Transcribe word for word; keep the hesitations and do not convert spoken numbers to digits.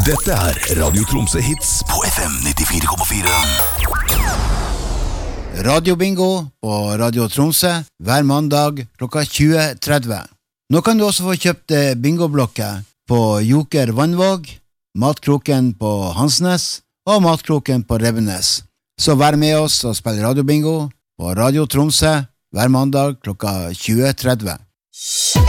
Dette er Radio Tromsø Hits på F M nittifire komma fire. Radio Bingo på Radio Tromsø hver mandag klokka tjue tretti. Nå kan du også få kjøpt bingoblokker på Joker Vannvåg, Matkroken på Hansnes og Matkroken på Revenes. Så vær med oss og spill Radio Bingo på Radio Tromsø hver mandag klokka tjue tretti.